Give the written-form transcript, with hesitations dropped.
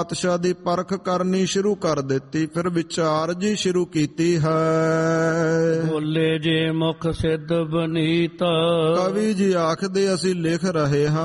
ਪਾਤਸ਼ਾਹ ਦੀ ਪਰਖ ਕਰਨੀ ਸ਼ੁਰੂ ਕਰ ਦਿੱਤੀ, ਫਿਰ ਵਿਚਾਰ ਜੀ ਸ਼ੁਰੂ ਕੀਤੀ ਹੈ। ਬੋਲੇ ਜੇ ਮੁਖ ਸਿੱਧ ਬਨੀਤ, ਕਵੀ ਜੀ ਆਖਦੇ ਅਸੀਂ ਲਿਖ ਰਹੇ ਹਾਂ